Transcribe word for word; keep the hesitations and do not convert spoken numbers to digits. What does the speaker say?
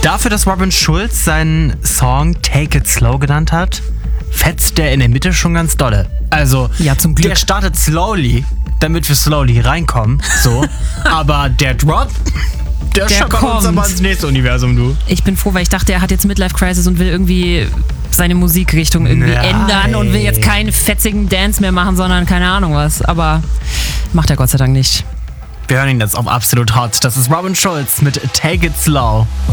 Dafür, dass Robin Schulz seinen Song Take It Slow genannt hat, fetzt der in der Mitte schon ganz dolle. Also, ja, zum Glück. Der startet slowly, damit wir slowly reinkommen, so. Aber der Drop, der, der schaut uns aber ins nächste Universum, du. Ich bin froh, weil ich dachte, er hat jetzt Midlife Crisis und will irgendwie seine Musikrichtung irgendwie Nein. ändern und will jetzt keinen fetzigen Dance mehr machen, sondern keine Ahnung was. Aber macht er Gott sei Dank nicht. Wir hören ihn jetzt auf Absolut Hot. Das ist Robin Schulz mit Take It Slow.